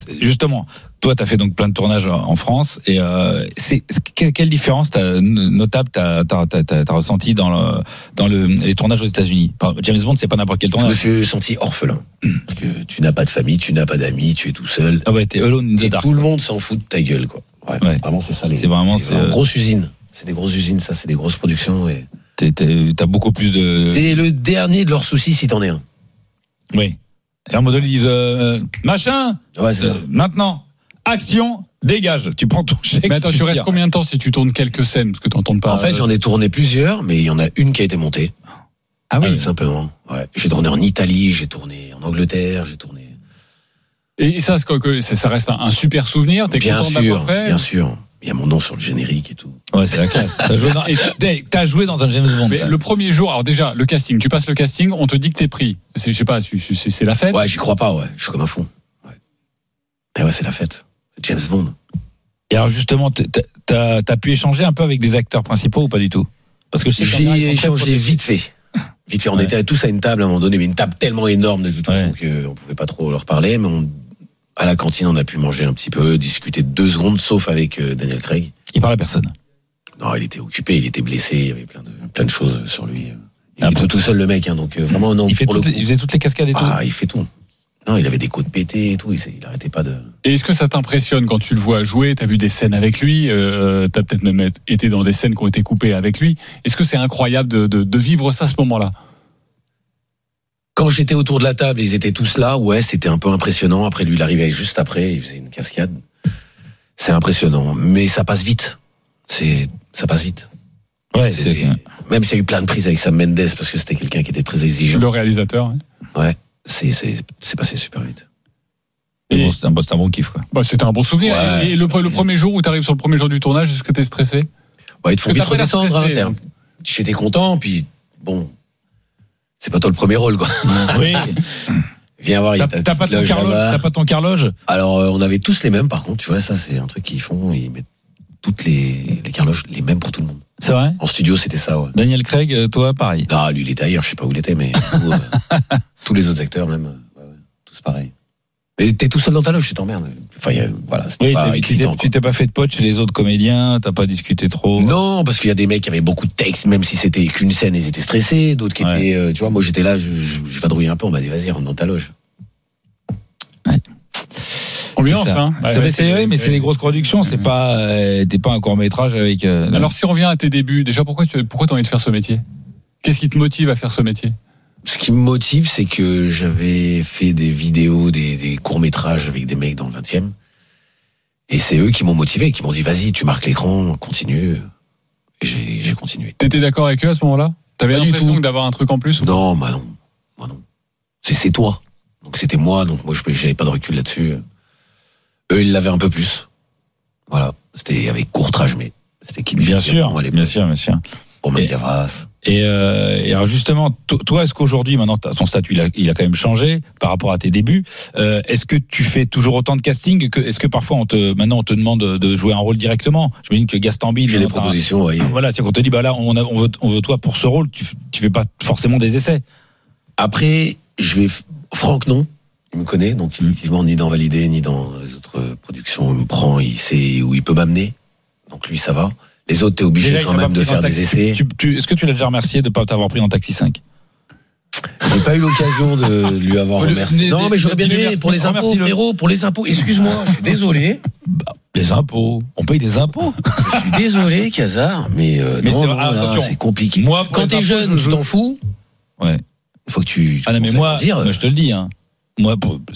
Justement, toi, t'as fait donc plein de tournages en France et quelle différence notable t'as ressenti dans les tournages aux États-Unis? James Bond, c'est pas n'importe quel tournage. Je me suis senti orphelin. Parce que tu n'as pas de famille, tu n'as pas d'amis, tu es tout seul. Ah ouais, t'es alone in the dark. Tout le monde s'en fout de ta gueule, quoi. Ouais. Vraiment, c'est ça. C'est une grosse usine. C'est des grosses usines, ça, c'est des grosses productions. Et... T'as beaucoup plus de. T'es le dernier de leurs soucis si t'en es un. Oui. Et en mode, ils disent machin. Ouais, c'est ça. Maintenant, action, dégage. Tu prends ton chèque. Mais attends, tu restes combien de temps si tu tournes quelques scènes? Parce que t'entends pas. En fait, j'en ai tourné plusieurs, mais il y en a une qui a été montée. Ah oui. Simplement. Ouais. J'ai tourné en Italie, j'ai tourné en Angleterre, j'ai tourné. Et ça, ça reste un super souvenir. T'es content d'avoir fait? Bien sûr. Il y a mon nom sur le générique et tout. Ouais, c'est la classe. T'as joué dans un James Bond. Mais le premier jour, alors déjà, le casting, tu passes le casting, on te dit que t'es pris. Je sais pas, c'est la fête? Ouais, j'y crois pas, ouais. Je suis comme un fou. Ouais. Et ouais, c'est la fête. C'est James Bond. Et alors, justement, t'as pu échanger un peu avec des acteurs principaux ou pas du tout? Parce que j'ai échangé vite fait. Vite fait. On était tous à une table à un moment donné, mais une table tellement énorme de toute façon qu'on pouvait pas trop leur parler, mais à la cantine, on a pu manger un petit peu, discuter 2 secondes, sauf avec Daniel Craig. Il parle à personne. Non, il était occupé, il était blessé, il y avait plein de choses sur lui. Il était tout seul le mec, hein, donc vraiment non. Il faisait toutes les cascades et tout. Ah, il fait tout. Non, il avait des côtes pétées et tout, il arrêtait pas de. Et est-ce que ça t'impressionne quand tu le vois jouer? T'as vu des scènes avec lui, t'as peut-être même été dans des scènes qui ont été coupées avec lui. Est-ce que c'est incroyable de vivre ça à ce moment-là? Quand j'étais autour de la table, ils étaient tous là, ouais, c'était un peu impressionnant. Après, lui, il arrivait juste après, il faisait une cascade. C'est impressionnant, mais ça passe vite. Ça passe vite. Ouais, même s'il y a eu plein de prises avec Sam Mendes, parce que c'était quelqu'un qui était très exigeant. Le réalisateur. Ouais, c'est passé super vite. Et c'est un bon kiff, quoi. Bah, c'était un bon souvenir. Ouais, et le premier jour où t'arrives sur le premier jour du tournage, est-ce que t'es stressé? Ouais, ils te font vite redescendre, hein. J'étais content, puis bon. C'est pas toi le premier rôle, quoi. Oui. Viens voir, t'as pas ton carloge? Alors, on avait tous les mêmes, par contre, tu vois, ça, c'est un truc qu'ils font, ils mettent toutes les carloges, les mêmes pour tout le monde. C'est vrai? En studio, c'était ça, ouais. Daniel Craig, toi, pareil? Non, lui, il était ailleurs, je sais pas où il était, mais tous les autres acteurs, même, tous pareil. Mais t'es tout seul dans ta loge, tu t'emmerdes. Enfin, voilà, c'était pas excitant. Tu t'es pas fait de potes chez les autres comédiens, t'as pas discuté trop? Non, parce qu'il y a des mecs qui avaient beaucoup de textes, même si c'était qu'une scène, ils étaient stressés, d'autres qui étaient, tu vois, moi j'étais là, je vadrouillais un peu, on m'a dit, vas-y, rentre dans ta loge. Ouais. Ambiance, hein. Mais c'est les grosses productions, c'est pas, t'es pas un court-métrage avec, Alors, si on revient à tes débuts, déjà, pourquoi t'as envie de faire ce métier? Qu'est-ce qui te motive à faire ce métier? Ce qui me motive, c'est que j'avais fait des vidéos, des courts-métrages avec des mecs dans le 20e. Et c'est eux qui m'ont motivé, qui m'ont dit, vas-y, tu marques l'écran, continue. Et j'ai continué. T'étais d'accord avec eux à ce moment-là? T'avais l'impression d'avoir un truc en plus? Non, moi non. C'est toi. Donc c'était moi, donc moi j'avais pas de recul là-dessus. Eux, ils l'avaient un peu plus. Voilà. C'était avec court-métrage, mais c'était qui bien sûr. Romain Gavras. Et alors justement, toi, est-ce qu'aujourd'hui, maintenant, ton statut, il a quand même changé par rapport à tes débuts. Est-ce que tu fais toujours autant de casting? Est-ce que parfois maintenant on te demande de jouer un rôle directement? Je me dis que Gaston Bide, j'ai des propositions. Ouais. Voilà, c'est qu'on te dit, bah là, on veut toi pour ce rôle. Tu fais pas forcément des essais. Après, Franck, non. Il me connaît, donc effectivement, ni dans Validé, ni dans les autres productions, il me prend, il sait où il peut m'amener. Donc lui, ça va. Les autres, t'es obligé quand même de faire des essais. Est-ce que tu l'as déjà remercié de ne pas t'avoir pris dans Taxi 5? J'ai pas eu l'occasion de lui avoir remercié. Non, mais j'aurais bien aimé pour les impôts, frérot, pour les impôts. Excuse-moi, je suis désolé. Les impôts, on paye des impôts. Je suis désolé, Kazar, mais non, c'est compliqué. Moi, quand t'es jeune, je t'en fous. Ouais. Il faut que tu. Ah non, mais moi, je te le dis, hein. Moi,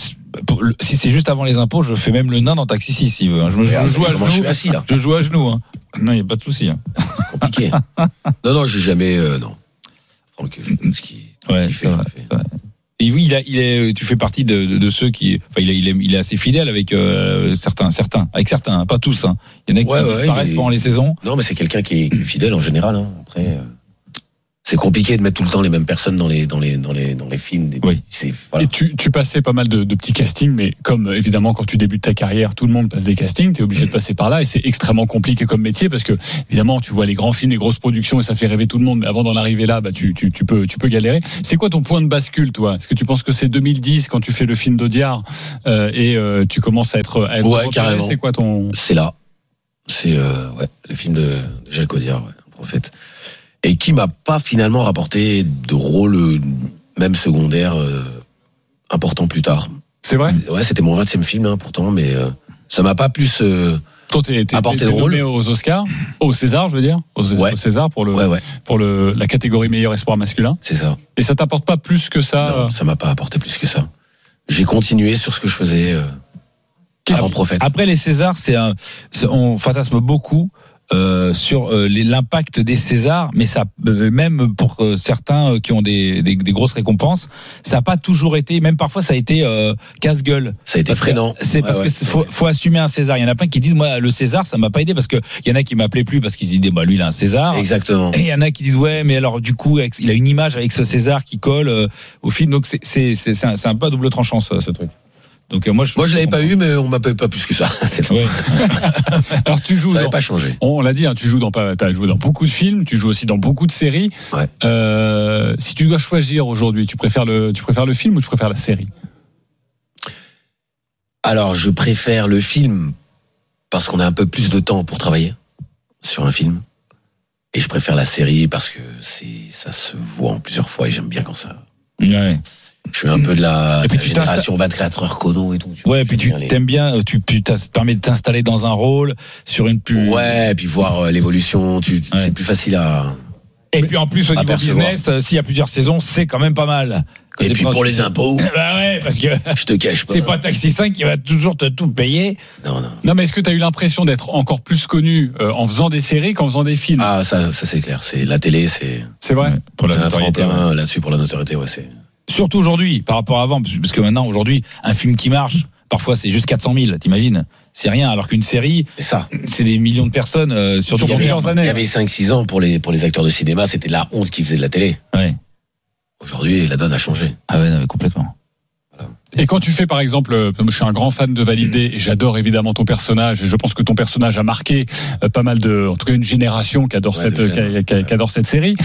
si c'est juste avant les impôts, je fais même le nain dans Taxi 6, s'il veut. Je joue à genoux. Je suis assis là. Je joue à genoux. Hein. Non, il n'y a pas de souci. Hein. C'est compliqué. Non, j'ai jamais. Non. Franck, ce qu'il fait, je le fais. Et oui, tu fais partie de ceux qui. Enfin, il est assez fidèle avec certains, avec certains, hein, pas tous. Hein. Il y en a qui disparaissent pendant les saisons. Non, mais c'est quelqu'un qui est fidèle en général. Hein. Après. C'est compliqué de mettre tout le temps les mêmes personnes dans les films. Oui. Et tu passais pas mal de petits castings, mais comme évidemment quand tu débutes ta carrière, tout le monde passe des castings, tu es obligé de passer par là et c'est extrêmement compliqué comme métier parce que évidemment tu vois les grands films, les grosses productions et ça fait rêver tout le monde, mais avant d'en arriver là, tu peux galérer. C'est quoi ton point de bascule, toi? Est-ce que tu penses que c'est 2010 quand tu fais le film d'Audiard et tu commences à être ouais, carrément. C'est quoi ton... C'est là. C'est le film de Jacques Audiard, Prophète. Et qui m'a pas finalement rapporté de rôle, même secondaire, important plus tard. C'est vrai? Ouais, c'était mon 20e film, pourtant, mais ça m'a pas plus toi, t'es nommé aux Oscars, au César, je veux dire, au César pour la catégorie meilleur espoir masculin. C'est ça. Et ça t'apporte pas plus que ça? Non, ça m'a pas apporté plus que ça. J'ai continué sur ce que je faisais avant Prophète. Après les Césars, on fantasme beaucoup sur l'impact des Césars, mais ça, même pour certains qui ont des grosses récompenses, ça n'a pas toujours été, même parfois ça a été casse-gueule. Ça a été freinant. C'est parce que faut assumer un César. Il y en a plein qui disent, moi, le César, ça m'a pas aidé parce que il y en a qui m'appelaient plus parce qu'ils disaient, lui, il a un César. Exactement. Et il y en a qui disent, ouais, mais alors, du coup, il a une image avec ce César qui colle au film. Donc, c'est un peu à double tranchant, ce truc. Donc moi je l'avais pas eu, mais on m'appelle pas plus que ça. Ouais. Alors tu joues. Ça n'avait pas changé. On l'a dit, tu joues t'as joué dans beaucoup de films, tu joues aussi dans beaucoup de séries. Ouais. Si tu dois choisir aujourd'hui, tu préfères le film ou tu préfères la série? Alors je préfère le film parce qu'on a un peu plus de temps pour travailler sur un film, et je préfère la série parce que ça se voit en plusieurs fois et j'aime bien quand ça. Ouais. Je suis un peu de la génération 24 heures chrono et tout. Ouais, et puis tu t'aimes bien, ça te permet de t'installer dans un rôle sur une plus. Ouais, et puis voir l'évolution, c'est plus facile à. Et puis en plus au niveau business, s'il y a plusieurs saisons, c'est quand même pas mal. Et puis pour les impôts. Bah ouais, parce que je te cache pas. C'est pas Taxi 5 qui va toujours te tout payer. Non, mais est-ce que tu as eu l'impression d'être encore plus connu en faisant des séries qu'en faisant des films? Ah, ça c'est clair. C'est la télé, c'est vrai. Ouais, pour la notoriété, là-dessus pour la notoriété, c'est. Surtout aujourd'hui, par rapport à avant, parce que maintenant, aujourd'hui, un film qui marche, parfois c'est juste 400 000, t'imagines? C'est rien, alors qu'une série, c'est des millions de personnes sur plusieurs années. Il y avait 5-6 ans pour les acteurs de cinéma, c'était la honte qu'ils faisaient de la télé. Ouais. Aujourd'hui, la donne a changé. Ah ouais, non, mais complètement. Voilà. Et quand tu fais, par exemple, je suis un grand fan de Validé et j'adore évidemment ton personnage, et je pense que ton personnage a marqué pas mal en tout cas une génération qui adore cette série.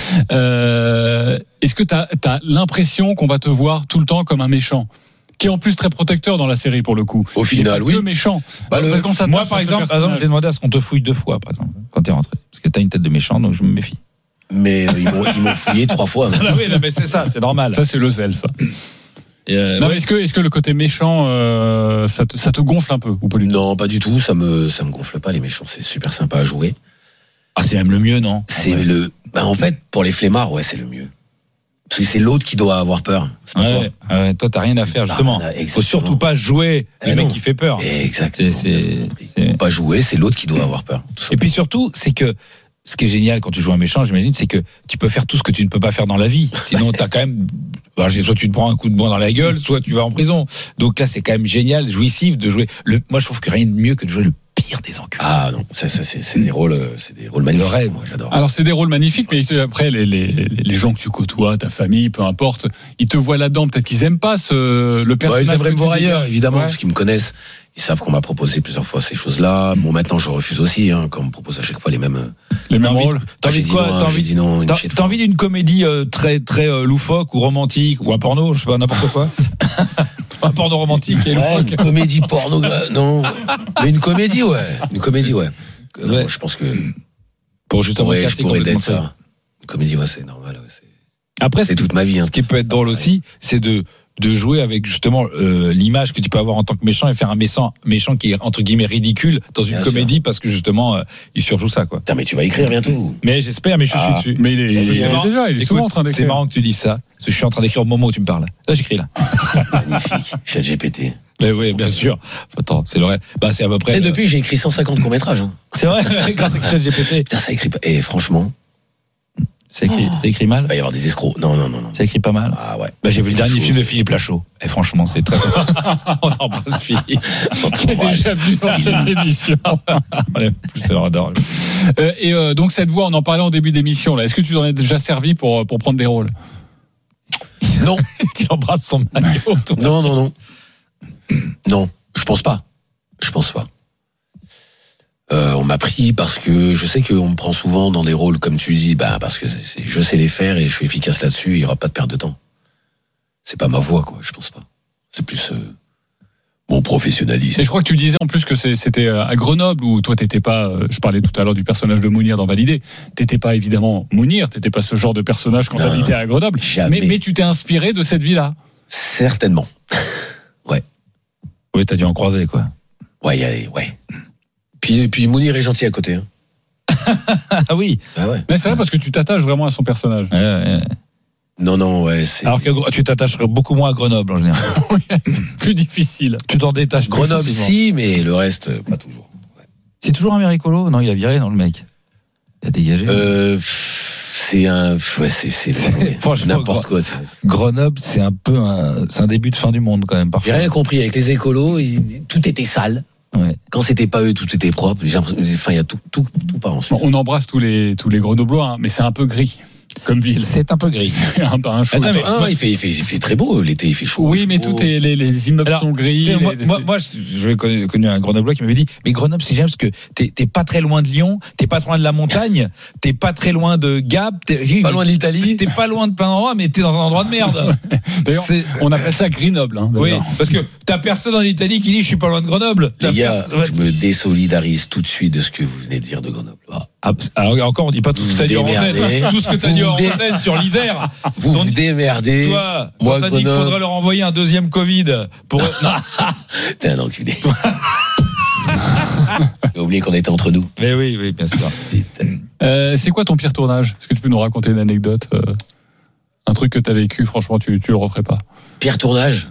Est-ce que t'as l'impression qu'on va te voir tout le temps comme un méchant, qui est en plus très protecteur dans la série pour le coup? Au final, oui. Que méchant. Moi, par exemple, j'ai demandé à ce qu'on te fouille 2 fois, par exemple, quand t'es rentré, parce que t'as une tête de méchant, donc je me méfie. Mais ils m'ont fouillé 3 fois. Ah oui, mais c'est ça, c'est normal. Ça, c'est le zèle, ça. Non, mais est-ce que le côté méchant, ça te gonfle un peu ou pas du tout? Non, pas du tout. Ça me gonfle pas, les méchants. C'est super sympa à jouer. Ah, c'est même le mieux, non? C'est en fait, pour les flemmards, c'est le mieux. Parce que c'est l'autre qui doit avoir peur. Ouais, toi, t'as rien à faire, justement. Faut surtout pas jouer le mec qui fait peur. Exactement. Faut pas jouer, c'est l'autre qui doit avoir peur. Et puis surtout, c'est que ce qui est génial quand tu joues un méchant, j'imagine, c'est que tu peux faire tout ce que tu ne peux pas faire dans la vie. Sinon, t'as quand même, soit tu te prends un coup de poing dans la gueule, soit tu vas en prison. Donc là, c'est quand même génial, jouissif de jouer. Moi, je trouve que rien de mieux que de jouer le pire des enculés. Ah non, c'est des rôles magnifiques. Le rêve, moi, j'adore. Alors c'est des rôles magnifiques, mais après les gens que tu côtoies, ta famille, peu importe, ils te voient là-dedans. Peut-être qu'ils aiment pas le personnage. Ils aimeraient me voir ailleurs, évidemment, parce qu'ils me connaissent. Ils savent qu'on m'a proposé plusieurs fois ces choses-là. Bon, maintenant, je refuse aussi, quand on me propose à chaque fois les mêmes rôles. T'as envie de quoi? T'as envie d'une comédie très très loufoque ou romantique ou un porno, je sais pas, n'importe quoi. Un porno romantique et loufoque. Une comédie porno, non. Mais une comédie, ouais. Non, je pense que pour justement casser complètement ça. Une comédie, c'est normal. Après, c'est toute ma vie. Ce qui peut être drôle aussi, c'est de jouer avec justement l'image que tu peux avoir en tant que méchant et faire un méchant qui est entre guillemets ridicule dans une comédie parce que justement il surjoue ça, quoi. Putain, mais tu vas écrire bientôt. Mais j'espère, mais je suis dessus. Mais il est souvent en train d'écrire. C'est marrant que tu dises ça, parce que je suis en train d'écrire au moment où tu me parles. Là, j'écris là. Magnifique. ChatGPT. Mais oui, bien sûr. Attends, c'est le rêve. C'est à peu près. Et depuis, j'ai écrit 150 courts-métrages. C'est vrai, grâce à ChatGPT. Putain, ça écrit pas. Et franchement, C'est écrit mal. Il va y avoir des escrocs. Non. C'est écrit pas mal. Ah ouais. Bah, j'ai vu le dernier film de Philippe Lachaud. Et franchement, c'est très. On embrasse Philippe. Qui est déjà venu dans cette émission. C'est leur adore. Et donc cette voix, on en parlait en début d'émission. Là, est-ce que tu t'en es déjà servi pour prendre des rôles? Non. Il embrasse son maillot. Non. Non, je pense pas. On m'a pris parce que je sais qu'on me prend souvent dans des rôles, comme tu dis, parce que je sais les faire et je suis efficace là-dessus, il n'y aura pas de perte de temps. C'est pas ma voix, quoi, je pense pas. C'est plus mon professionnalisme. Et je crois que tu disais en plus que c'était à Grenoble où toi t'étais pas, je parlais tout à l'heure du personnage de Mounir dans Validé, t'étais pas évidemment Mounir, t'étais pas ce genre de personnage quand t'habitais à Grenoble, mais tu t'es inspiré de cette vie-là. Certainement. Ouais. Oui, t'as dû en croiser, quoi. Ouais. Puis Mounir est gentil à côté. Hein. Ah oui. Ah ouais. Mais c'est vrai parce que tu t'attaches vraiment à son personnage. Ouais. Non, ouais. C'est... Alors que tu t'attacherais beaucoup moins à Grenoble en général. Plus difficile. Tu t'en détaches. Grenoble, si, mais le reste, pas toujours. Ouais. C'est toujours un méricolo? Non, il a viré, non, le mec. Il a dégagé. C'est franchement n'importe quoi. Grenoble, c'est un début de fin du monde quand même. Parfois. J'ai rien compris avec les écolos. Tout était sale. Ouais. Quand c'était pas eux, tout était propre. Il y a tout part ensuite. On embrasse tous les Grenoblois, hein, mais c'est un peu gris comme ville. C'est un peu gris. C'est un chaud. Il fait très beau l'été, il fait chaud. Oui, mais tout est les immeubles sont gris. Moi, j'ai connu un Grenoblois qui m'avait dit, mais Grenoble, c'est génial parce que t'es pas très loin de Lyon, t'es pas très loin de la montagne, t'es pas très loin de Gap, pas loin de l'Italie, t'es pas loin de plein d'endroits, mais t'es dans un endroit de merde. D'ailleurs, on appelle ça Grenoble. Hein, oui, parce que t'as personne en Italie qui dit je suis pas loin de Grenoble. Les gars, je me désolidarise tout de suite de ce que vous venez de dire de Grenoble. Alors encore, on dit pas tout ce que t'as dit en antenne. Tout ce que t'as dit en antenne sur l'Isère. Vous démerdez. Toi, on t'a dit qu'il faudrait leur envoyer un deuxième Covid pour. T'es un enculé. J'ai oublié qu'on était entre nous. Mais oui, bien sûr. C'est quoi ton pire tournage? Est-ce que tu peux nous raconter une anecdote, un truc que t'as vécu? Franchement, tu le referais pas. Pire tournage?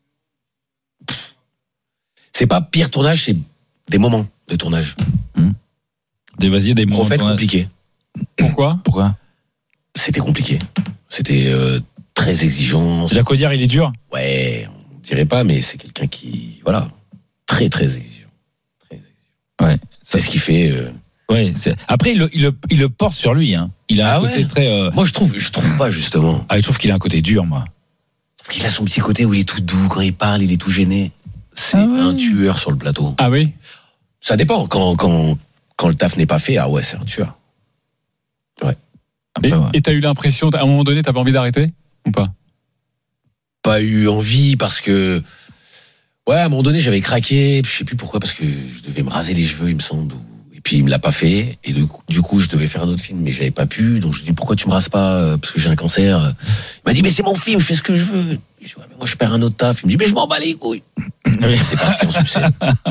C'est pas pire tournage, c'est des moments de tournage. Des moments. Prophète compliqué. Pourquoi? C'était compliqué. C'était très exigeant. Jacques Audiard, il est dur? Ouais, on dirait pas, mais c'est quelqu'un qui, voilà, très très exigeant. Très exigeant. Ouais. C'est ce qui fait. Ouais. Après, il le porte sur lui. Hein. Il a un côté très. Moi, je trouve pas justement. Je trouve qu'il a un côté dur, moi. Je trouve qu'il a son petit côté où il est tout doux quand il parle, il est tout gêné. C'est un tueur sur le plateau. Ah oui. Ça dépend. Quand le taf n'est pas fait, c'est un tueur. Ouais. Et t'as eu l'impression, à un moment donné, t'avais envie d'arrêter ou pas? Pas eu envie parce que, à un moment donné, j'avais craqué. Je sais plus pourquoi, parce que je devais me raser les cheveux, il me semble. Et puis il me l'a pas fait. Et du coup, je devais faire un autre film, mais j'avais pas pu. Donc je lui dis pourquoi tu me rases pas, parce que j'ai un cancer. Il m'a dit mais c'est mon film, je fais ce que je veux. Je dis mais moi je perds un autre taf. Il me dit mais je m'en bats les couilles. C'est parti en succès.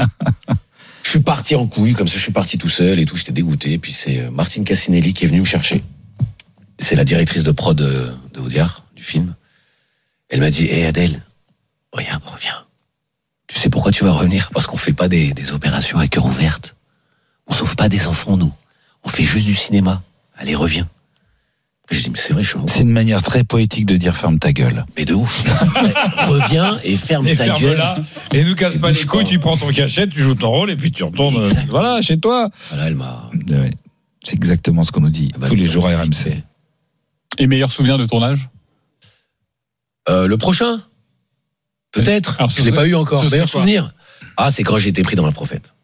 Je suis parti en couille, comme ça je suis parti tout seul et tout, j'étais dégoûté. Et puis c'est Martine Cassinelli qui est venue me chercher. C'est la directrice de prod de Audiard, du film. Elle m'a dit, Adèle, regarde, reviens. Tu sais pourquoi tu vas revenir? Parce qu'on fait pas des opérations à cœur ouverte. On sauve pas des enfants, nous. On fait juste du cinéma. Allez, reviens. Je dis, mais c'est vrai, je suis C'est une manière très poétique de dire ferme ta gueule. Mais de ouf. Reviens et ferme ta gueule. Là, et nous casse pas les couilles, tu prends ton cachet, tu joues ton rôle et puis tu retournes chez toi. Voilà, elle m'a. Ouais. C'est exactement ce qu'on nous dit tous les jours à RMC. Et meilleur souvenir de tournage? Le prochain? Peut-être. Alors, je l'ai pas eu encore. Meilleur souvenir? C'est quand j'ai été pris dans La Prophète.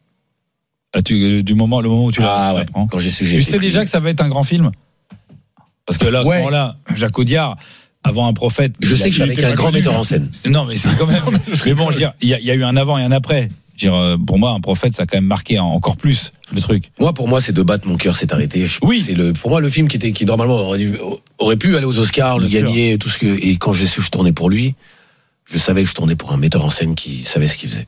Le moment où tu l'as prends. Quand j'ai su, tu sais déjà que ça va être un grand film? Parce que là, à ce moment-là, Jacques Audiard, avant Un Prophète. Je sais que je suis avec un grand metteur en scène. Non, mais c'est quand même. Mais bon, je veux dire, il y a eu un avant et un après. Je veux dire, pour moi, Un Prophète, ça a quand même marqué encore plus le truc. Pour moi, c'est de battre, mon cœur s'est arrêté. Oui. C'est pour moi le film qui normalement aurait pu aller aux Oscars, le gagner, tout ce que. Et quand j'ai su que je tournais pour lui, je savais que je tournais pour un metteur en scène qui savait ce qu'il faisait.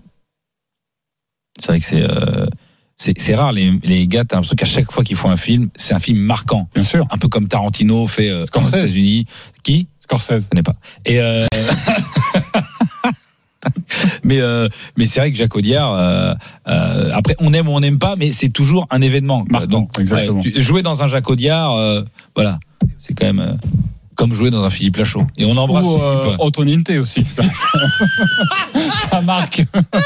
C'est vrai que c'est rare les gars, t'as l'impression qu'à chaque fois qu'ils font un film, c'est un film marquant. Bien sûr. Un peu comme Tarantino fait aux États-Unis. Qui? Scorsese. Je connais pas. Et Mais c'est vrai que Jacques Audiard, après, on aime ou on n'aime pas, mais c'est toujours un événement. Marquant, donc, exactement. Jouer dans un Jacques Audiard, voilà, c'est quand même comme jouer dans un Philippe Lachaud. Et on embrasse ou Philippe. Antoniente aussi. Ça marque.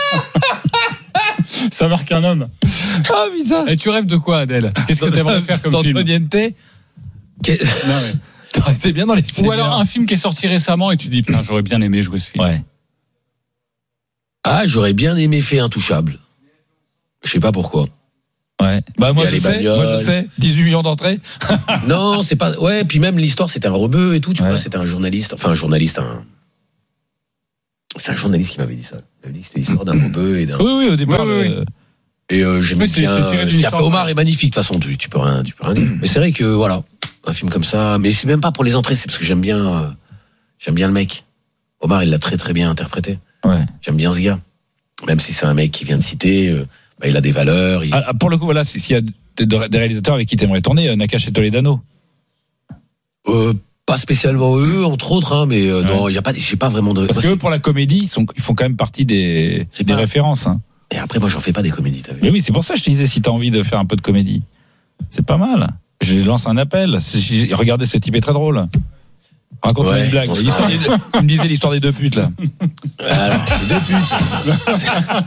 Ça marque un homme. Ah putain. Et tu rêves de quoi, Adèle? Qu'est-ce que tu aimerais faire comme film? Antoniente. Non, mais... T'es bien dans les séries. Ou alors un film qui est sorti récemment et tu dis putain, j'aurais bien aimé jouer ce film. Ouais. Ah, j'aurais bien aimé Fait Intouchable. Je sais pas pourquoi. Ouais. Bah moi Il y a je les sais, 18 millions d'entrées. Non, c'est pas. Ouais, puis même l'histoire, c'était un rebeu et tout, tu Ouais. vois, c'était un journaliste. Enfin, c'est un journaliste qui m'avait dit ça. Il m'avait dit que c'était l'histoire d'un rebeu et d'un. Oui, au départ. Oui. Et j'aimais Oui, c'est bien. tiré d'une Ce qu'a histoire fait Omar vraie. est magnifique. De toute façon, tu peux rien dire. Mais c'est vrai que voilà, un film comme ça. Mais c'est même pas pour les entrées, c'est parce que j'aime bien le mec. Omar, il l'a très très bien interprété. Ouais. J'aime bien ce gars. Même si c'est un mec qui vient de citer, il a des valeurs. Ah, pour le coup, voilà, s'il y a des réalisateurs avec qui t'aimerais tourner, Nakache et Toledano. Pas spécialement eux, entre autres, hein, mais non, il y a pas, j'ai pas vraiment de. Parce que eux, pour la comédie, ils font quand même partie des pas- références. Hein. Et après, moi, j'en fais pas des comédies, t'as vu. Mais oui, c'est pour ça que je te disais si t'as envie de faire un peu de comédie. C'est pas mal. Je lance un appel. Regardez, ce type est très drôle. Raconte-moi Ouais, une blague. on se L'histoire tu me disais l'histoire des deux putes, là. Alors, c'est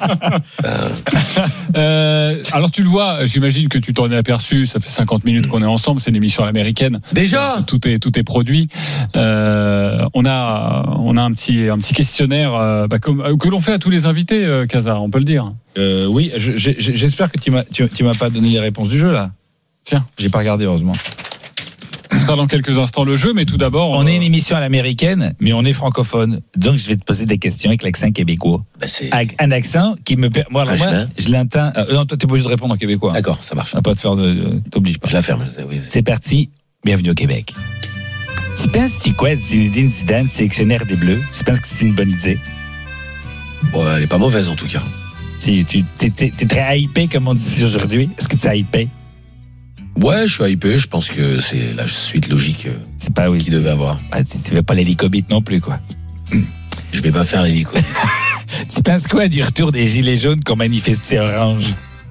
deux putes. Alors tu le vois, j'imagine que tu t'en es aperçu, ça fait 50 minutes qu'on est ensemble, c'est une émission à l'américaine. Déjà Tout est produit. On a un petit questionnaire que l'on fait à tous les invités, Casa, on peut le dire. Oui, j'espère que tu m'as pas donné les réponses du jeu, là. Tiens, J'ai pas regardé, heureusement. on fera dans quelques instants le jeu, mais tout d'abord... On est une émission à l'américaine, mais on est francophone. Donc, je vais te poser des questions avec l'accent québécois. Bah, c'est. Avec un accent qui me... Moi, je l'entends... non, toi, t'es pas obligé de répondre en québécois. Hein. D'accord, ça marche. On va pas te faire t'oblige pas. Je la ferme. Oui. C'est parti. Bienvenue au Québec. Tu penses quoi, Zinedine Zidane, sélectionneur des Bleus? Tu penses que c'est une bonne idée? Bon, elle est pas mauvaise en tout cas. T'es très hypé, comme on dit aujourd'hui. Est-ce que tu es hypé? Ouais, je suis hypé. Je pense que c'est la suite logique C'est pas oui. qu'il devait avoir. Ah, tu veux pas l'hélicobite non plus, quoi. Je vais pas faire l'hélico. Tu penses quoi du retour des Gilets jaunes qui ont manifesté Orange?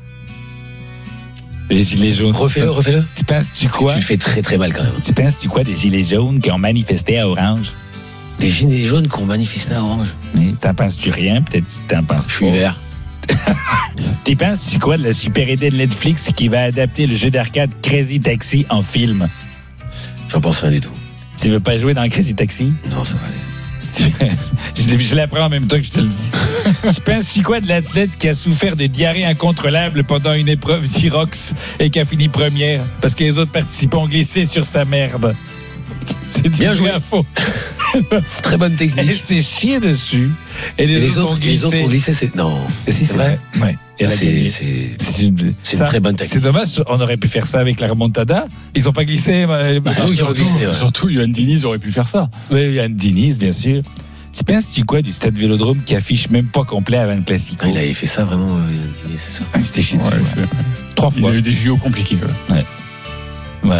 Les Gilets jaunes. Refais-le. Tu penses-tu quoi? Tu le fais très très mal quand même. Tu penses-tu quoi des Gilets jaunes qui ont manifesté à Orange? Des gilets jaunes qui ont manifesté à Orange. Oui, t'en penses-tu rien? Peut-être si t'en penses Je suis vert. Tu penses-tu quoi de la super idée de Netflix qui va adapter le jeu d'arcade Crazy Taxi en film? J'en pense rien du tout. Tu veux pas jouer dans Crazy Taxi? Non, ça va aller. Je l'apprends en même temps que je te le dis. Tu penses-tu quoi de l'athlète qui a souffert de diarrhée incontrôlable pendant une épreuve d'Irox et qui a fini première parce que les autres participants ont glissé sur sa merde? C'est Bien joué. à faux. Très bonne Elle technique. s'est chiée dessus et les autres ont glissé. c'est. Non. Si, c'est vrai. Ouais. Et elle a gagné. C'est une très bonne technique. C'est dommage, on aurait pu faire ça avec la remontada. Ils ont pas glissé. C'est nous qui avons glissé, ouais. Surtout, Yoann Diniz aurait pu faire ça. Oui, il y a une Diniz, bien sûr. Tu penses-tu quoi du stade Vélodrome qui affiche même pas complet avant le Classico? Il avait fait ça vraiment, c'est ça. C'était chié dessus. Ouais, Ouais. c'est- 3 Il fois. a eu des JO compliqués. Ouais.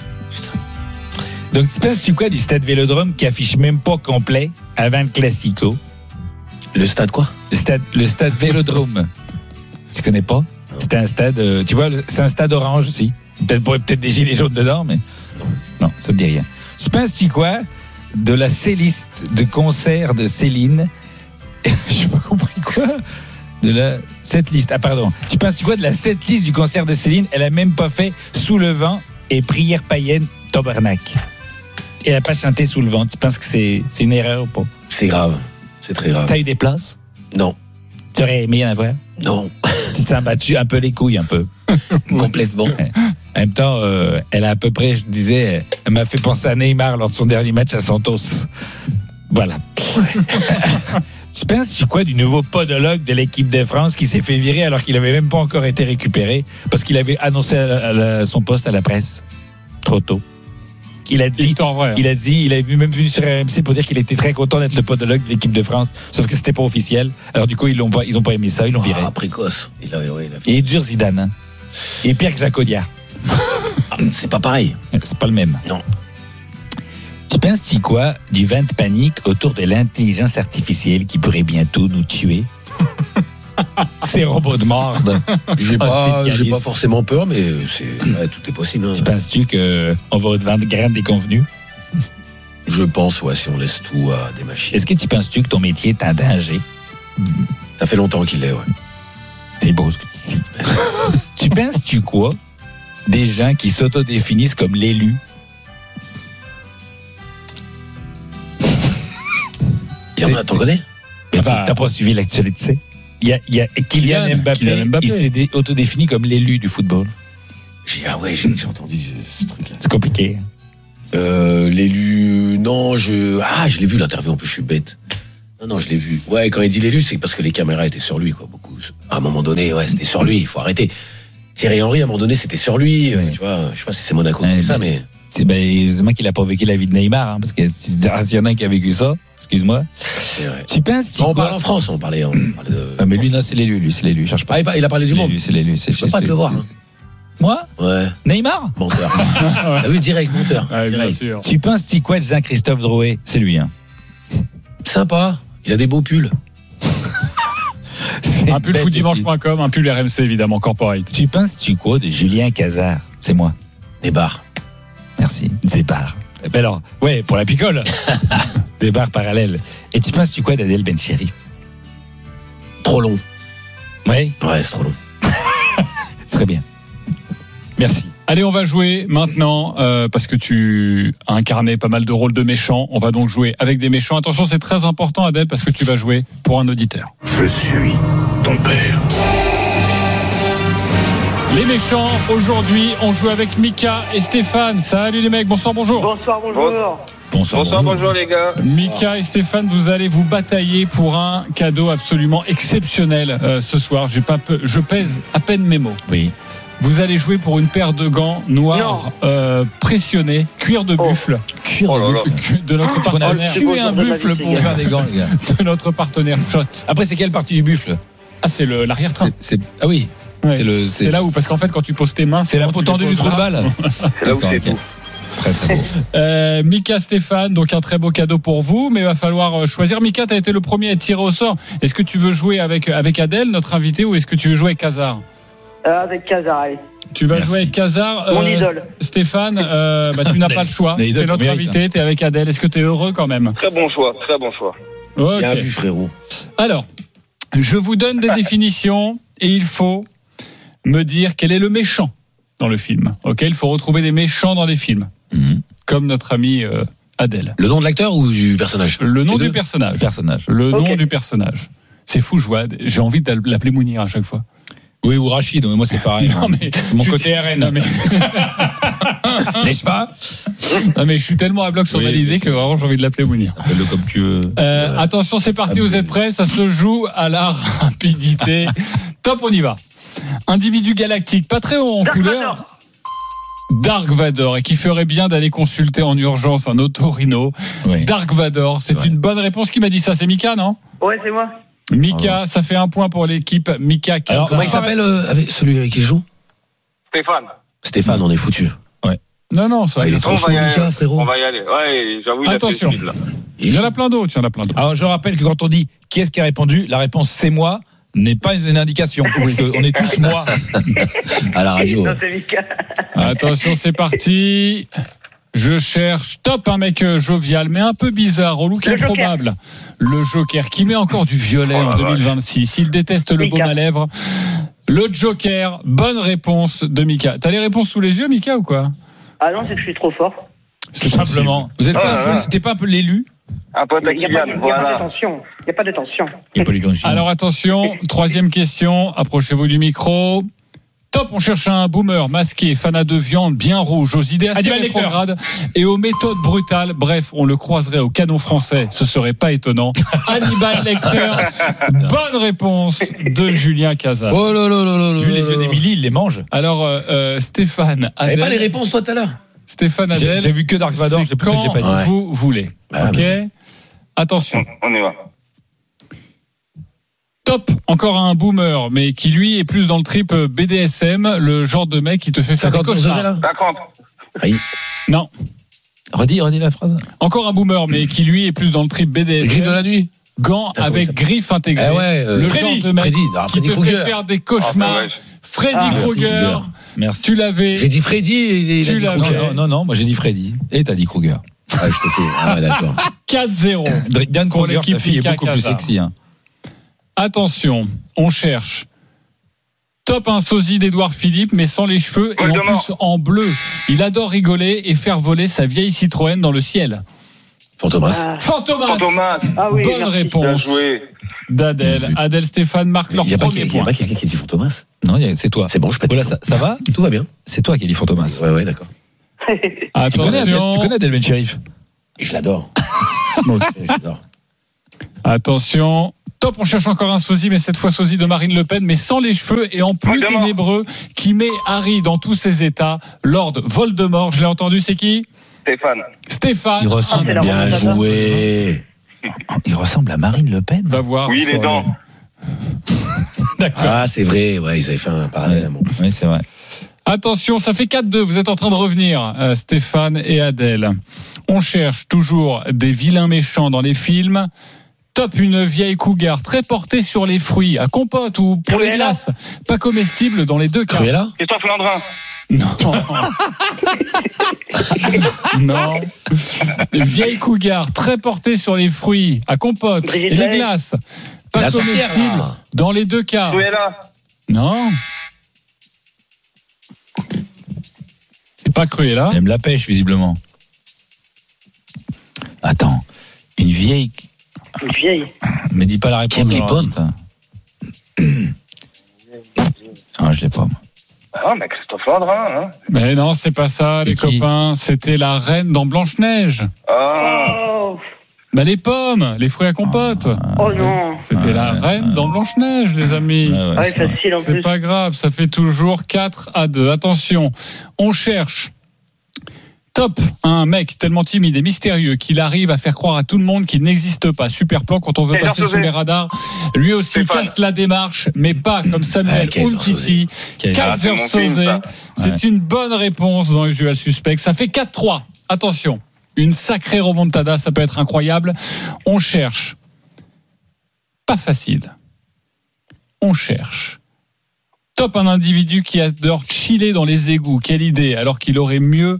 Donc, tu penses-tu quoi du stade Vélodrome qui affiche même pas complet avant le Classico? Le stade quoi? Le stade Vélodrome. Tu connais pas? C'est un stade, tu vois, c'est un stade orange aussi. Peut-être des gilets jaunes dedans, mais non, ça me dit rien. Tu penses-tu quoi de la setlist de concert de Céline? J'ai pas compris quoi. De la setlist. Ah pardon. Tu penses-tu quoi de la setlist du concert de Céline? Elle a même pas fait Sous le vent et Prière païenne Tabernac. Elle a pas chanté Sous le vent. Tu penses que c'est une erreur ou pas? C'est grave. C'est très grave. T'as eu des places? Non. Tu aurais aimé en avoir? Non. Tu t'es battu un peu les couilles, un peu. Complètement. En même temps, elle a à peu près, je disais, elle m'a fait penser à Neymar lors de son dernier match à Santos. Voilà. Tu penses quoi du nouveau podologue de l'équipe de France qui s'est fait virer alors qu'il n'avait même pas encore été récupéré parce qu'il avait annoncé son poste à la presse trop tôt? Il a dit, Histoire vraie. il est même venu sur RMC pour dire qu'il était très content d'être le podologue de l'équipe de France, sauf que c'était pas officiel. Alors du coup, ils ont pas aimé ça, ils l'ont viré. Ah, précoce. Il a fait. Il est dur, Zidane. Hein. Il est pire que Jacques Audiard. C'est pas pareil. C'est pas le même. Non. Tu penses quoi du vent de panique autour de l'intelligence artificielle qui pourrait bientôt nous tuer? Ces robots de merde. J'ai pas forcément peur, mais tout est possible. Hein. Tu penses-tu qu'on va au-devant de grands déconvenus? Je pense, si on laisse tout à des machines. Est-ce que tu penses-tu que ton métier est en danger? Ça fait longtemps qu'il l'est, C'est beau ce que tu dis. Tu penses-tu quoi des gens qui s'autodéfinissent comme l'élu? T'en connais? T'as pas suivi l'actualité, tu sais? Il y a Kylian Mbappé. Il s'est autodéfini comme l'élu du football. J'ai entendu ce truc-là. C'est compliqué. L'élu, non, je l'ai vu l'interview, en plus je suis bête. Non, je l'ai vu. Ouais, quand il dit l'élu, c'est parce que les caméras étaient sur lui, quoi. Beaucoup. À un moment donné, c'était sur lui, il faut arrêter. Thierry Henry, à un moment donné, c'était sur lui. Tu vois, je sais pas si c'est Monaco comme ça, mais. C'est moi qu'il a pas vécu la vie de Neymar, parce que s'il y en a un qui a vécu ça, excuse-moi. Tu penses, on parle en France, on parlait de. Mais lui, non, c'est l'élu, cherche pas. Il a parlé du monde. C'est l'élu, Je peux pas te le voir. Hein. Moi? Ouais. Neymar? Menteur. T'as vu, direct, menteur. Ouais, bien sûr. Tu penses quoi de Jean-Christophe Drouet? C'est lui, hein. Sympa. Il a des beaux pulls. Un pull footdimanche.com, un pull RMC, évidemment, corporate. Tu penses quoi de Julien Cazard? C'est moi. Des bars. Merci. Des bars. Alors, ouais, pour la picole. Des bars parallèles. Et tu penses quoi d'Adel Benchiri? Trop long. Ouais, c'est trop long. Très bien. Merci. Allez, on va jouer maintenant, parce que tu as incarné pas mal de rôles de méchants. On va donc jouer avec des méchants. Attention, c'est très important, Adèle, parce que tu vas jouer pour un auditeur. Je suis ton père. Les méchants, aujourd'hui, on joue avec Mika et Stéphane. Salut les mecs, bonsoir, bonjour. Bonjour les gars. Mika et Stéphane, vous allez vous batailler pour un cadeau absolument exceptionnel ce soir. Je pèse à peine mes mots. Oui. Vous allez jouer pour une paire de gants noirs pressionnés, cuir de buffle. Cuir de buffle de notre partenaire. Tuer un buffle pour faire des gants, les gars. De notre partenaire Shot. Après, c'est quelle partie du buffle? Ah, c'est l'arrière-train. Ah oui. Ouais. C'est là où, parce qu'en fait, quand tu poses tes mains, c'est la peau tendue du trou de balle. C'est là où c'est tout. Très très beau. Mika, Stéphane, donc un très beau cadeau pour vous, mais il va falloir choisir. Mika, tu as été le premier à être tiré au sort. Est-ce que tu veux jouer avec Adèle, notre invité, ou est-ce que tu veux jouer avec Cazard? Avec Cazard, allez. Tu vas jouer avec Cazard. Mon idole. Stéphane, tu n'as pas le choix. C'est notre invité, tu es avec Adèle. Est-ce que tu es heureux quand même? Très bon choix. Okay. Bien vu, frérot. Alors, je vous donne des définitions et il faut me dire quel est le méchant dans le film. Ok, il faut retrouver des méchants dans les films. Comme notre ami Adèle. Le nom de l'acteur ou du personnage? Le nom du personnage. Le nom du personnage. C'est fou, j'ai envie de l'appeler Mounir à chaque fois. Oui, ou Rachid, moi c'est pareil. Non, mais mon côté RN. Non, mais... N'est-ce pas? Non, mais je suis tellement à bloc sur ma idée que vraiment j'ai envie de l'appeler Mounir. Appelle-le comme tu veux. Attention, c'est parti, vous êtes prêts? Ça se joue à la rapidité. Top, on y va. Individu galactique, pas très haut en couleur. Dark Vador, et qui ferait bien d'aller consulter en urgence un otorino. Oui. Dark Vador, c'est une bonne réponse. Qui m'a dit ça? C'est Mika, non? Ouais, c'est moi. Mika, ça fait un point pour l'équipe. Mika, alors, comment il s'appelle celui avec qui il joue? Stéphane, on est foutu. Ouais. Non, ça il est trop chaud, Mika, frérot. On va y aller. Ouais, j'avoue, attention. Il y en a plein d'autres. Alors, je rappelle que quand on dit qui est-ce qui a répondu, la réponse c'est moi n'est pas une indication, parce qu'on est tous moi à la radio. Non, c'est Mika. Attention, c'est parti. Je cherche un mec jovial, mais un peu bizarre, au look improbable. Le Joker, qui met encore du violet en 2026. Il déteste le baume à lèvres. Le Joker, bonne réponse de Mika. T'as les réponses sous les yeux, Mika, ou quoi? Ah non, c'est que je suis trop fort. Tout simplement. Vous êtes t'es pas un peu l'élu? Un pote à Kylian, il n'y a pas de tension. Alors attention, troisième question. Approchez-vous du micro. Top, on cherche un boomer masqué, fanat de viande, bien rouge, aux idées assez rétrogrades et aux méthodes brutales. Bref, on le croiserait au canon français, ce serait pas étonnant. Hannibal Lecter, bonne réponse de Julien Cazard. Oh là là là là là. Lui, les yeux d'Émilie, il les mange. Alors, Stéphane, Adèle. Pas les réponses, toi, tout à l'heure. Stéphane, Adèle. J'ai vu que Dark Vador, j'ai quand pas dit. vous voulez. Ok. Attention. On y va. Top, encore un boomer, mais qui lui est plus dans le trip BDSM, le genre de mec qui te fait faire des cauchemars. 50. Non. Redis la phrase. Encore un boomer, mais qui lui est plus dans le trip BDSM. Griffe de la nuit. Gants avec griffe intégrée. Ah ouais, le genre de mec qui te fait faire des cauchemars. Freddy Krueger. Merci. Tu l'avais. J'ai dit Freddy et il a dit Krueger. Non, moi j'ai dit Freddy. Et t'as dit Krueger. Ah, je te fais. Ah, d'accord. 4-0. Diane Krueger, sa fille est beaucoup plus sexy. Hein. Attention, on cherche. Top un sosie d'Édouard Philippe, mais sans les cheveux et en plus en bleu. Il adore rigoler et faire voler sa vieille Citroën dans le ciel. Fantomas. Fantomas. Ah oui, bonne merci. réponse d'Adèle. Adèle Stéphane marque leur premier point. Il n'y a pas quelqu'un qui dit Fantomas? Non, c'est toi. C'est bon, je peux voilà, ça va? Tout va bien. C'est toi qui as dit Fantomas. Ouais, d'accord. Attention. Tu connais Adèle Ben Chérif? Je l'adore. Moi aussi, je l'adore. Attention. Top, on cherche encore un sosie, mais cette fois sosie de Marine Le Pen, mais sans les cheveux et en plus ténébreux, qui met Harry dans tous ses états. Lord Voldemort, je l'ai entendu, c'est qui? Stéphane. Il ressemble bien joué. Il ressemble à Marine Le Pen. Va voir. Oui, les dents. D'accord. Ah, c'est vrai, ouais, ils avaient fait un parallèle. Oui, c'est vrai. Attention, ça fait 4-2. Vous êtes en train de revenir, Stéphane et Adèle. On cherche toujours des vilains méchants dans les films. Top, une vieille cougar très portée sur les fruits, à compote ou pour les glaces. Pas comestible dans les deux cas. Cruella? Christophe Landrin. Non. Non. Une vieille cougar très portée sur les fruits, à compote et les glaces. Pas comestible dans les deux cas. Cruella. Non. C'est pas Cruella. Elle aime la pêche, visiblement. Attends. Une vieille. Mais dis pas la réponse. Qui aime les pommes. Ah, je l'ai pas, moi. Ah, mais Christophe Landrin, hein. Mais non, c'est pas ça, les copains. C'était la reine dans Blanche-Neige. Oh. Bah, les pommes, les fruits à compote. Oh non. C'était la reine dans Blanche-Neige, les amis. Ouais, facile en plus. C'est pas grave, ça fait toujours 4-2. Attention, on cherche. Top, un mec tellement timide et mystérieux qu'il arrive à faire croire à tout le monde qu'il n'existe pas. Super plan quand on veut passer sous les radars. Lui aussi casse la démarche, mais pas comme Samuel Umtiti. Kaiser Soze. C'est une bonne réponse dans le Usual Suspect. Ça fait 4-3. Attention, une sacrée remontada, ça peut être incroyable. On cherche. Pas facile. On cherche. Top, un individu qui adore chiller dans les égouts. Quelle idée, alors qu'il aurait mieux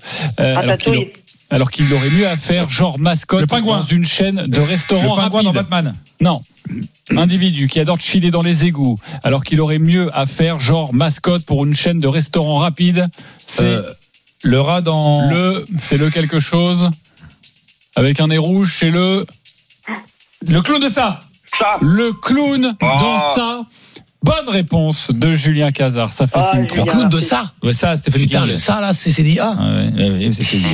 alors qu'il aurait mieux à faire genre mascotte dans une chaîne de restaurants rapides. Le pingouin dans Batman. Non. Individu qui adore chiller dans les égouts, alors qu'il aurait mieux à faire genre mascotte pour une chaîne de restaurants rapides. C'est le rat dans c'est le quelque chose avec un nez rouge, c'est le clown de ça. Le clown dans ça. Bonne réponse de Julien Cazard. Ça fait 5-3. Clown de ça. Ouais, ça, Stéphane. Putain, le ça, là, c'est dit A. Ouais, c'est dit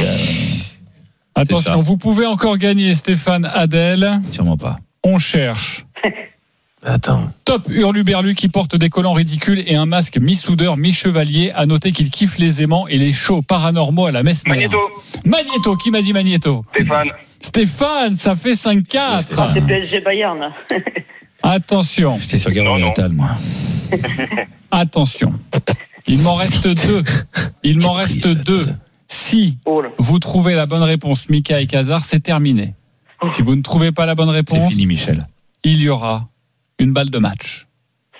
A. Attention, vous pouvez encore gagner, Stéphane, Adèle. Sûrement pas. On cherche. Attends. Top Hurluberlu qui porte des collants ridicules et un masque mi-soudeur, mi-chevalier. À noter qu'il kiffe les aimants et les shows paranormaux à la messe. Magnéto. Qui m'a dit Magnéto? Stéphane, ça fait 5-4. C'est PSG Bayern. Attention. J'étais sur Gabriel Attal, moi. Attention. Il m'en reste deux. Si vous trouvez la bonne réponse, Mika et Cazard, c'est terminé. Si vous ne trouvez pas la bonne réponse, c'est fini, Michel. Il y aura une balle de match.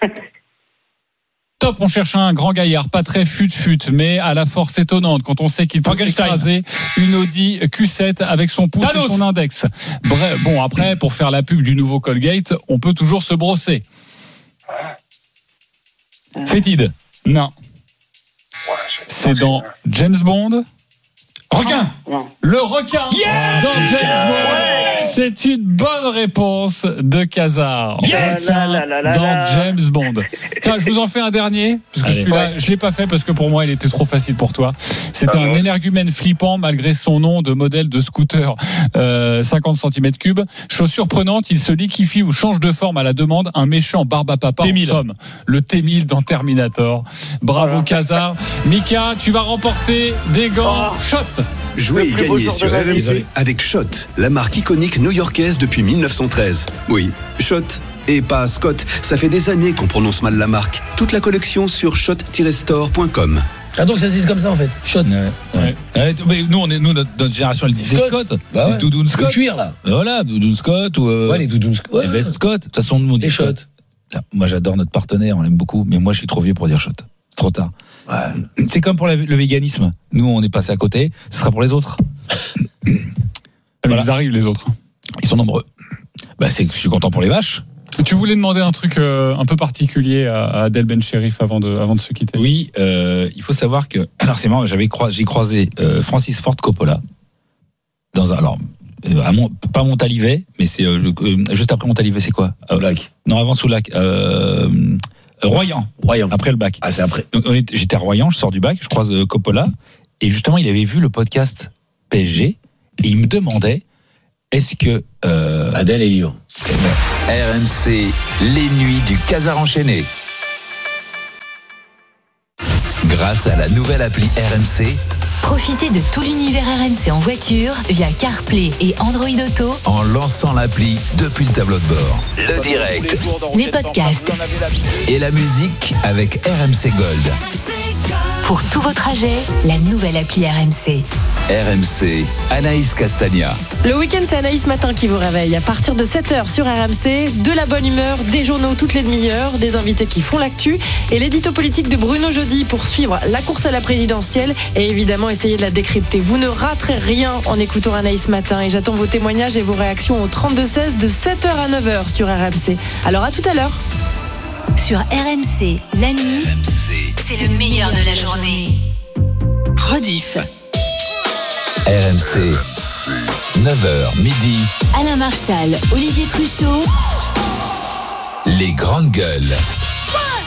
Top, on cherche un grand gaillard, pas très fut-fut, mais à la force étonnante quand on sait qu'il peut écraser une Audi Q7 avec son pouce et son index. Bref, bon, après, pour faire la pub du nouveau Colgate, on peut toujours se brosser. Fétide. Non. C'est dans James Bond. Requin. Le requin dans James Bond. C'est une bonne réponse de Cazard. Dans James Bond. Tiens, je vous en fais un dernier parce que celui-là, je l'ai pas fait parce que pour moi, il était trop facile pour toi. C'était un énergumène flippant malgré son nom de modèle de scooter 50 cm3. Chose surprenante, il se liquéfie ou change de forme à la demande. Un méchant barbe à papa en somme. Le T-1000 dans Terminator. Bravo Cazard. Mika, tu vas remporter des gants Shot. Jouer et gagner sur RMC avec Shot, la marque iconique new-yorkaise depuis 1913. Oui, Shot et pas Scott. Ça fait des années qu'on prononce mal la marque. Toute la collection sur shot-store.com. Ah donc ça se dit comme ça en fait. Shot. Ouais, mais nous, notre génération, elle disait Scott. Bah ouais. Les Doudoune Scott. Le cuir là. Voilà, Doudoune Scott ou Ouais, les Doudoune Scott. Ouais. les vestes Scott. De toute façon, nous on dit Les Scott. Shot. Là, moi, j'adore notre partenaire, on l'aime beaucoup, mais moi, je suis trop vieux pour dire Shot. C'est trop tard. Ouais. C'est comme pour le véganisme. Nous, on est passé à côté. Ce sera pour les autres. Voilà. Ils arrivent les autres. Ils sont nombreux. Bah, je suis content pour les vaches. Tu voulais demander un truc un peu particulier à Adel Ben Cherif avant de se quitter. Oui, il faut savoir que. Alors, c'est marrant, j'ai croisé Francis Ford Coppola dans un. Alors, pas Montalivet, mais c'est juste après Montalivet, c'est quoi Soulac. Non, avant Soulac. Royan. Après le bac. Ah, c'est après. Donc, j'étais à Royan, je sors du bac, je croise Coppola, et justement, il avait vu le podcast PSG, et il me demandait est-ce que. Adèle est libre. RMC, les nuits du Casar enchaîné. Grâce à la nouvelle appli RMC, profitez de tout l'univers RMC en voiture via CarPlay et Android Auto en lançant l'appli depuis le tableau de bord. Le direct, les podcasts et la musique avec RMC Gold. pour tout vos trajets. La nouvelle appli RMC. RMC, Anaïs Castagna. Le week-end, c'est Anaïs Matin qui vous réveille. À partir de 7h sur RMC, de la bonne humeur, des journaux toutes les demi-heures, des invités qui font l'actu et l'édito politique de Bruno Jeudi pour suivre la course à la présidentielle et évidemment essayer de la décrypter. Vous ne raterez rien en écoutant Anaïs Matin et j'attends vos témoignages et vos réactions au 32-16 de 7h à 9h sur RMC. Alors à tout à l'heure. Sur RMC, la nuit, c'est le meilleur de la journée. Rediff. RMC, 9h midi. Alain Marchal, Olivier Truchot. Les grandes gueules.